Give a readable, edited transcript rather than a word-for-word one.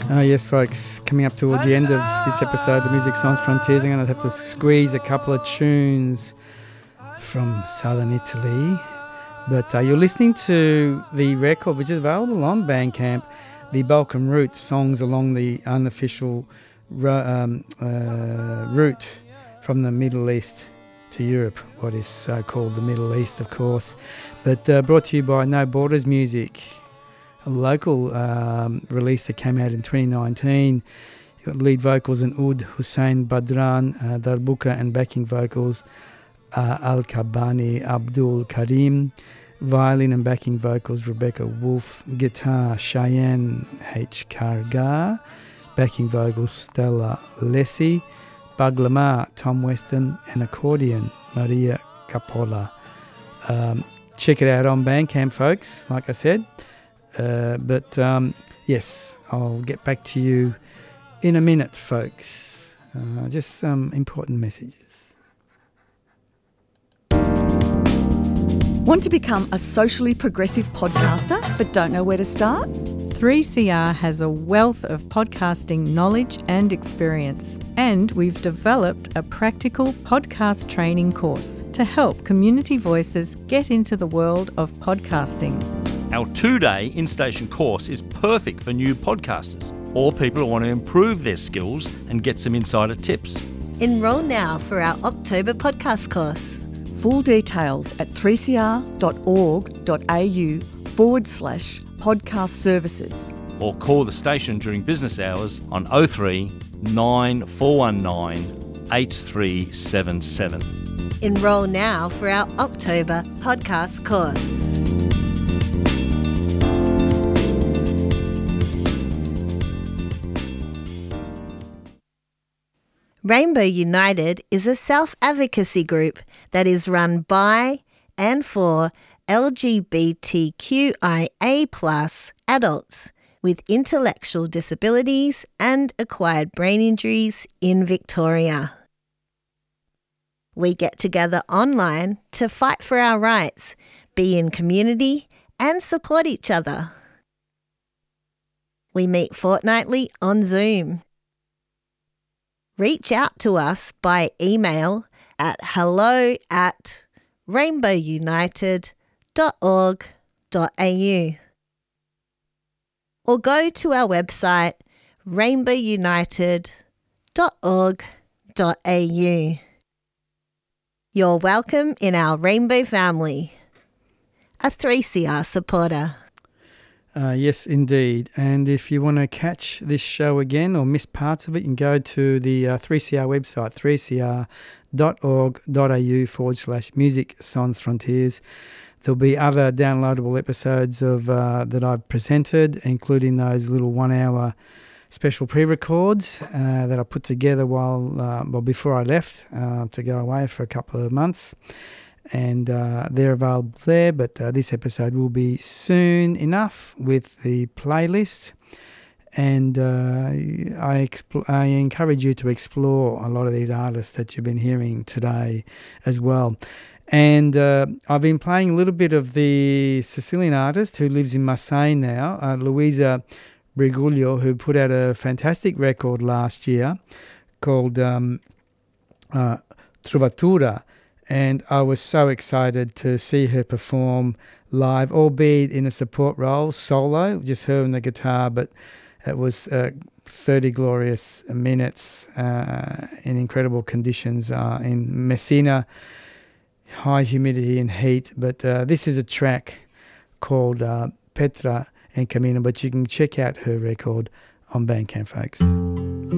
Yes, folks, coming up towards the end of this episode of Music Science Frontiers, I'm going to have to squeeze a couple of tunes from southern Italy. But you're listening to the record, which is available on Bandcamp, the Balkan Route, songs along the unofficial route from the Middle East to Europe, what is so-called the Middle East, of course. But brought to you by No Borders Music, a local release that came out in 2019. You've got lead vocals in Oud Hussein Badran Darbuka and backing vocals Al-Kabani Abdul Karim, violin and backing vocals Rebecca Wolf, guitar Cheyenne H. Kargar, backing vocals Stella Lessie, Baglama Tom Weston, and accordion Maria Capola. Check it out on Bandcamp, folks, like I said. Yes, I'll get back to you in a minute, folks. Just some important messages. Want to become a socially progressive podcaster but don't know where to start? 3CR has a wealth of podcasting knowledge and experience, and we've developed a practical podcast training course to help community voices get into the world of podcasting. Our 2-day in-station course is perfect for new podcasters or people who want to improve their skills and get some insider tips. Enrol now for our October podcast course. Full details at 3cr.org.au/podcast services. Or call the station during business hours on 03 9419 8377. Enrol now for our October podcast course. Rainbow United is a self-advocacy group that is run by and for LGBTQIA+ adults with intellectual disabilities and acquired brain injuries in Victoria. We get together online to fight for our rights, be in community and support each other. We meet fortnightly on Zoom. Reach out to us by email at hello@rainbowunited.org.au or go to our website rainbowunited.org.au. You're welcome in our Rainbow family. A 3CR supporter. Yes, indeed. And if you want to catch this show again or miss parts of it, you can go to the 3CR website, 3cr.org.au/Music Sans Frontiers. There'll be other downloadable episodes of that I've presented, including those little 1-hour special pre-records that I put together before I left to go away for a couple of months. And they're available there, but this episode will be soon enough with the playlist. And I encourage you to explore a lot of these artists that you've been hearing today as well. And I've been playing a little bit of the Sicilian artist who lives in Marseille now, Luisa Briguglio, who put out a fantastic record last year called Trovatura. And I was so excited to see her perform live, albeit in a support role, solo, just her and the guitar, but it was 30 glorious minutes in incredible conditions in Messina, high humidity and heat. But this is a track called Petra and Camino, but you can check out her record on Bandcamp, folks.